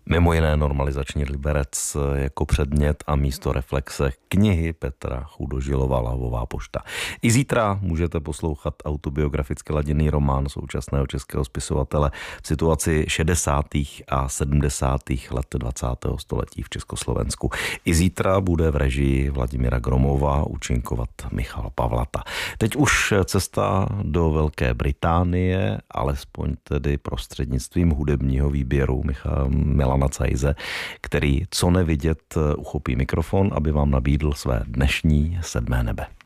Mimo jiné normalizační liberec jako předmět a místo reflexe knihy Petra Chudožilova Lávová pošta. I zítra můžete poslouchat autobiograficky laděný román současného českého spisovatele v situaci 60. a 70. let 20. století v Československu. I zítra bude v režii Vladimíra Gromova účinkovat Michal Pavlata. Teď už cesta do Velké Británie, alespoň tedy prostřednictvím hudebního výběru Milana Cajze, který co nevidět uchopí mikrofon, aby vám nabídl své dnešní sedmé nebe.